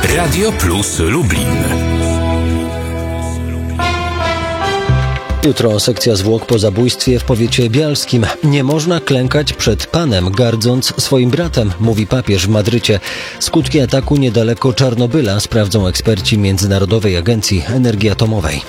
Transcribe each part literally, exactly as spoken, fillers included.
Radio Plus Lublin. Jutro sekcja zwłok po zabójstwie w powiecie bialskim. Nie można klękać przed Panem, gardząc swoim bratem, mówi papież w Madrycie. Skutki ataku niedaleko Czarnobyla sprawdzą eksperci Międzynarodowej Agencji Energii Atomowej.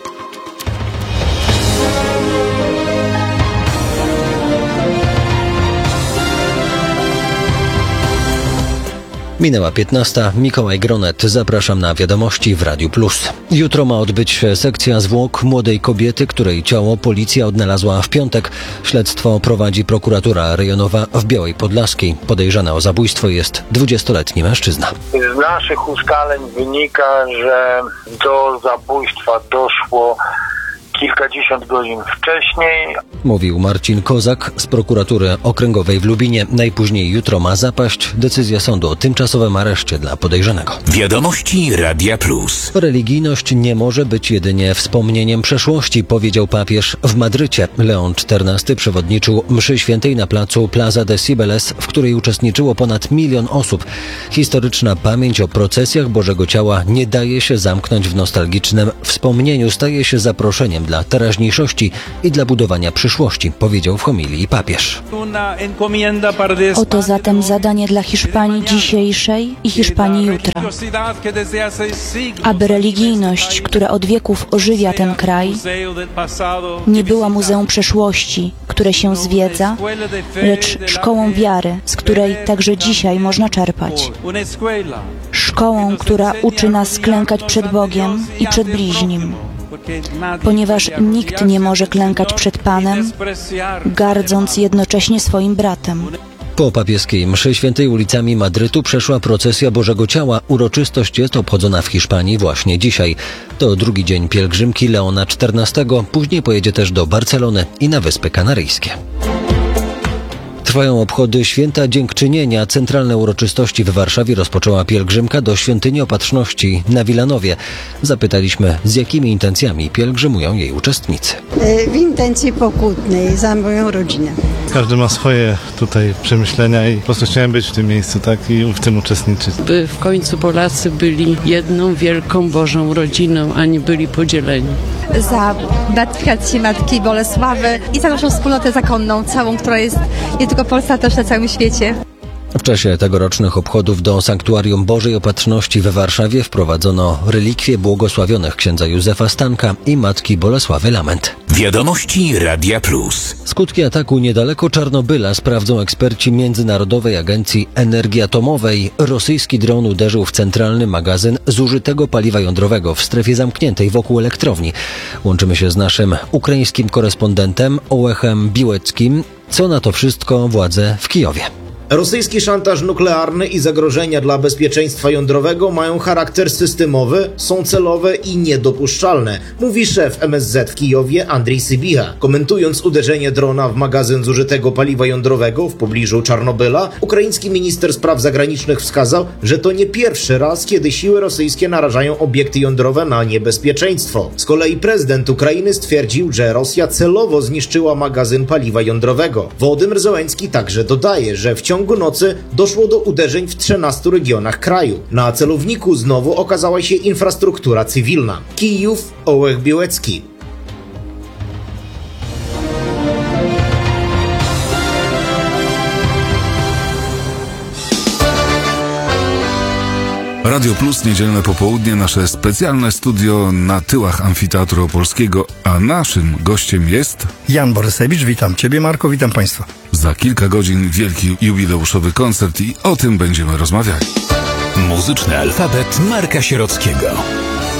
Minęła piętnasta. Mikołaj Gronet. Zapraszam na wiadomości w Radiu Plus. Jutro ma odbyć się sekcja zwłok młodej kobiety, której ciało policja odnalazła w piątek. Śledztwo prowadzi prokuratura rejonowa w Białej Podlaskiej. Podejrzany o zabójstwo jest dwudziestoletni mężczyzna. Z naszych ustaleń wynika, że do zabójstwa doszło kilkadziesiąt godzin wcześniej. Mówił Marcin Kozak z prokuratury okręgowej w Lubinie. Najpóźniej jutro ma zapaść decyzja sądu o tymczasowym areszcie dla podejrzanego. Wiadomości Radia Plus. Religijność nie może być jedynie wspomnieniem przeszłości, powiedział papież w Madrycie. Leon czternasty przewodniczył mszy świętej na placu Plaza de Cibeles, w której uczestniczyło ponad milion osób. Historyczna pamięć o procesjach Bożego Ciała nie daje się zamknąć w nostalgicznym wspomnieniu, staje się zaproszeniem dla teraźniejszości i dla budowania przyszłości, powiedział w homilii papież. Oto zatem zadanie dla Hiszpanii dzisiejszej i Hiszpanii jutra. Aby religijność, która od wieków ożywia ten kraj, nie była muzeum przeszłości, które się zwiedza, lecz szkołą wiary, z której także dzisiaj można czerpać. Szkołą, która uczy nas klękać przed Bogiem i przed bliźnim. Ponieważ nikt nie może klękać przed Panem, gardząc jednocześnie swoim bratem. Po papieskiej mszy świętej ulicami Madrytu przeszła procesja Bożego Ciała. Uroczystość jest obchodzona w Hiszpanii właśnie dzisiaj. To drugi dzień pielgrzymki Leona czternastego. Później pojedzie też do Barcelony i na Wyspy Kanaryjskie. Trwają obchody Święta Dziękczynienia. Centralne uroczystości w Warszawie rozpoczęła pielgrzymka do Świątyni Opatrzności na Wilanowie. Zapytaliśmy, z jakimi intencjami pielgrzymują jej uczestnicy. W intencji pokutnej za moją rodzinę. Każdy ma swoje tutaj przemyślenia i po prostu chciałem być w tym miejscu, tak, i w tym uczestniczyć. By w końcu Polacy byli jedną wielką Bożą rodziną, a nie byli podzieleni. Za beatyfikację Matki Bolesławy i za naszą wspólnotę zakonną, całą, która jest nie tylko w Polsce, ale też na całym świecie. W czasie tegorocznych obchodów do Sanktuarium Bożej Opatrzności we Warszawie wprowadzono relikwie błogosławionych księdza Józefa Stanka i Matki Bolesławy Lament. Wiadomości Radia Plus. Skutki ataku niedaleko Czarnobyla sprawdzą eksperci Międzynarodowej Agencji Energii Atomowej. Rosyjski dron uderzył w centralny magazyn zużytego paliwa jądrowego w strefie zamkniętej wokół elektrowni. Łączymy się z naszym ukraińskim korespondentem Ołechem Biłeckim. Co na to wszystko władze w Kijowie? Rosyjski szantaż nuklearny i zagrożenia dla bezpieczeństwa jądrowego mają charakter systemowy, są celowe i niedopuszczalne, mówi szef M S Z w Kijowie Andrii Sybiha. Komentując uderzenie drona w magazyn zużytego paliwa jądrowego w pobliżu Czarnobyla, ukraiński minister spraw zagranicznych wskazał, że to nie pierwszy raz, kiedy siły rosyjskie narażają obiekty jądrowe na niebezpieczeństwo. Z kolei prezydent Ukrainy stwierdził, że Rosja celowo zniszczyła magazyn paliwa jądrowego. Wołodymyr Zełenski także dodaje, że wciąż W ciągu nocy doszło do uderzeń w trzynastu regionach kraju. Na celowniku znowu okazała się infrastruktura cywilna. Kijów, Ołech Biłecki. Radio Plus, niedzielne popołudnie, nasze specjalne studio na tyłach Amfiteatru Opolskiego, a naszym gościem jest... Jan Borysewicz, witam Ciebie, Marko, witam Państwa. Za kilka godzin wielki jubileuszowy koncert i o tym będziemy rozmawiali. Muzyczny alfabet Marka Sierockiego.